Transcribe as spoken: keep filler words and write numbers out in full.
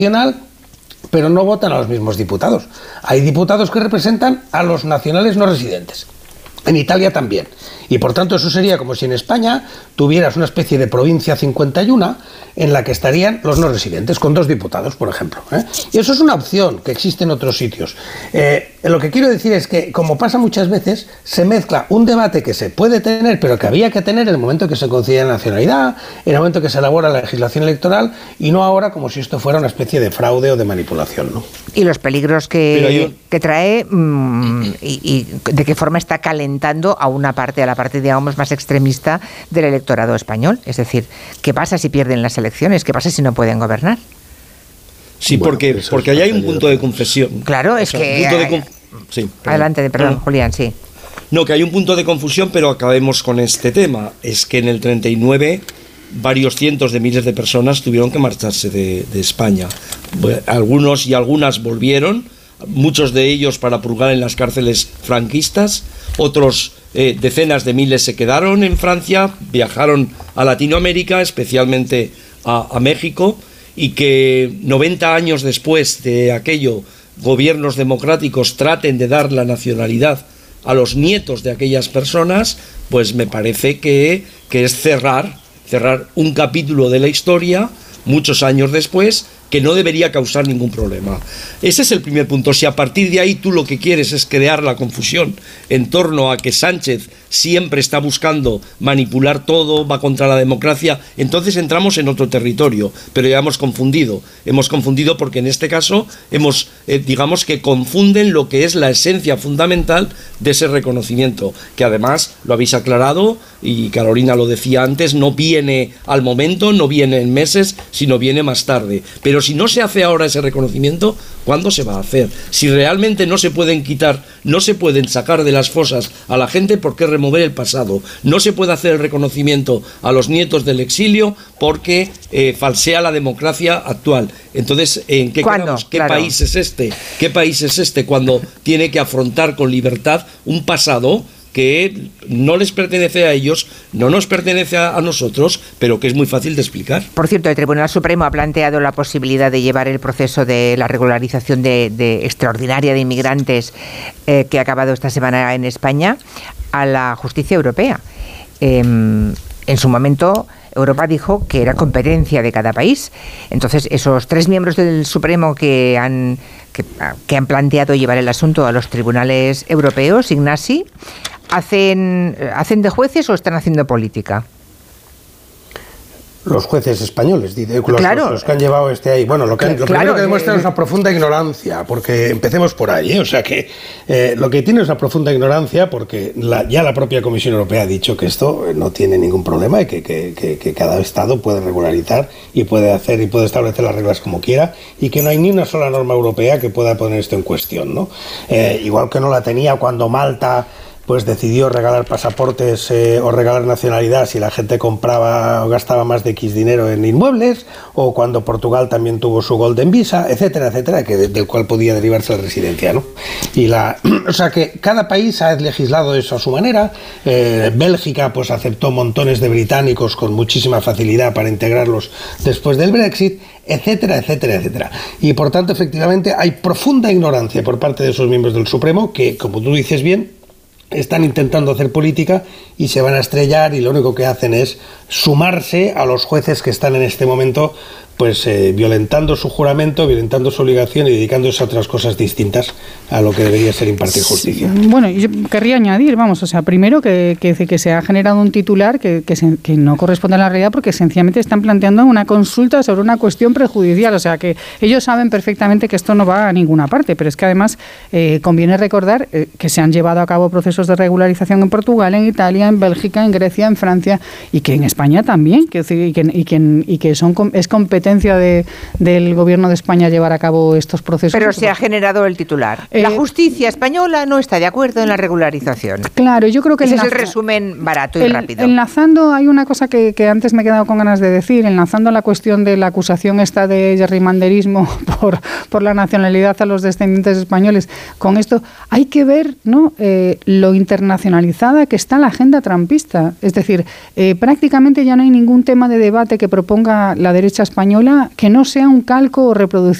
nacional, pero no votan a los mismos diputados. Hay diputados que representan a los nacionales no residentes. En Italia también. Y por tanto eso sería como si en España tuvieras una especie de provincia cincuenta y uno en la que estarían los no residentes, con dos diputados, por ejemplo, ¿eh? Y eso es una opción que existe en otros sitios. Eh, lo que quiero decir es que, como pasa muchas veces, se mezcla un debate que se puede tener, pero que había que tener en el momento que se concede la nacionalidad, en el momento que se elabora la legislación electoral, y no ahora como si esto fuera una especie de fraude o de manipulación, ¿no? Y los peligros que, yo... que trae mmm, y, y de qué forma está calentando a una parte, a la parte, digamos, más extremista del electorado español. Es decir, ¿qué pasa si pierden las elecciones? ¿Qué pasa si no pueden gobernar? Sí, bueno, porque, porque ahí hay un punto de confesión. Claro, es o sea, que... Punto de conf... sí, Adelante, perdón, no. Julián, sí. No, que hay un punto de confusión, pero acabemos con este tema. Es que en el treinta y nueve varios cientos de miles de personas tuvieron que marcharse de, de España. Algunos y algunas volvieron, muchos de ellos para purgar en las cárceles franquistas, otros eh, decenas de miles se quedaron en Francia, viajaron a Latinoamérica, especialmente a, a México, y que noventa años después de aquello, gobiernos democráticos traten de dar la nacionalidad a los nietos de aquellas personas, pues me parece que, que es cerrar, cerrar un capítulo de la historia, muchos años después, que no debería causar ningún problema. Ese es el primer punto. Si a partir de ahí tú lo que quieres es crear la confusión en torno a que Sánchez siempre está buscando manipular todo, va contra la democracia, entonces entramos en otro territorio, pero ya hemos confundido. Hemos confundido porque en este caso hemos, eh, digamos que confunden lo que es la esencia fundamental de ese reconocimiento, que además lo habéis aclarado y Carolina lo decía antes, no viene al momento, no viene en meses, sino viene más tarde. Pero si no se hace ahora ese reconocimiento, ¿cuándo se va a hacer? Si realmente no se pueden quitar, no se pueden sacar de las fosas a la gente, ¿por qué remover el pasado? No se puede hacer el reconocimiento a los nietos del exilio porque eh, falsea la democracia actual. Entonces, ¿en qué quedamos? ¿Qué claro. país es este? ¿Qué país es este cuando tiene que afrontar con libertad un pasado que no les pertenece a ellos, no nos pertenece a, a nosotros, pero que es muy fácil de explicar? Por cierto, el Tribunal Supremo ha planteado la posibilidad de llevar el proceso de la regularización de, de extraordinaria de inmigrantes eh, que ha acabado esta semana en España a la justicia europea. Eh, en su momento, Europa dijo que era competencia de cada país. Entonces, esos tres miembros del Supremo que han, que, que han planteado llevar el asunto a los tribunales europeos, Ignasi, ¿hacen, ¿hacen de jueces o están haciendo política? Los jueces españoles, los, claro. los, los que han llevado este ahí. Bueno, lo, que, lo claro, primero que demuestra eh, es una profunda ignorancia, porque empecemos por ahí, ¿eh? O sea que eh, lo que tiene es una profunda ignorancia, porque la, ya la propia Comisión Europea ha dicho que esto no tiene ningún problema y que, que, que, que cada Estado puede regularizar y puede hacer y puede establecer las reglas como quiera, y que no hay ni una sola norma europea que pueda poner esto en cuestión, ¿no? Eh, igual que no la tenía cuando Malta pues decidió regalar pasaportes eh, o regalar nacionalidad si la gente compraba o gastaba más de X dinero en inmuebles, o cuando Portugal también tuvo su Golden Visa, etcétera, etcétera, que de, del cual podía derivarse la residencia, ¿no? Y la, o sea que cada país ha legislado eso a su manera. Eh, Bélgica pues aceptó montones de británicos con muchísima facilidad para integrarlos después del Brexit, etcétera, etcétera, etcétera. Y por tanto, efectivamente, hay profunda ignorancia por parte de esos miembros del Supremo que, como tú dices bien, están intentando hacer política y se van a estrellar, y lo único que hacen es sumarse a los jueces que están en este momento pues eh, violentando su juramento, violentando su obligación y dedicándose a otras cosas distintas a lo que debería ser impartir justicia. Bueno, yo querría añadir, vamos, o sea, primero que, que, que se ha generado un titular que, que, se, que no corresponde a la realidad, porque sencillamente están planteando una consulta sobre una cuestión prejudicial, o sea, que ellos saben perfectamente que esto no va a ninguna parte, pero es que además eh, conviene recordar eh, que se han llevado a cabo procesos de regularización en Portugal, en Italia, en Bélgica, en Grecia, en Francia, y que en España también, que, y, que, y, que, y que son es competencia De, del Gobierno de España llevar a cabo estos procesos. Pero se ha generado el titular. Eh, la justicia española no está de acuerdo en la regularización. Claro, yo creo que ese enlaza, es el resumen barato y el, rápido. Enlazando, hay una cosa que, que antes me he quedado con ganas de decir, enlazando la cuestión de la acusación esta de gerrymanderismo por, por la nacionalidad a los descendientes españoles. Con esto hay que ver, ¿no?, eh, lo internacionalizada que está la agenda estrategia trampista. Es decir, eh, prácticamente ya no hay ningún tema de debate que proponga la derecha española que no sea un calco o reproducción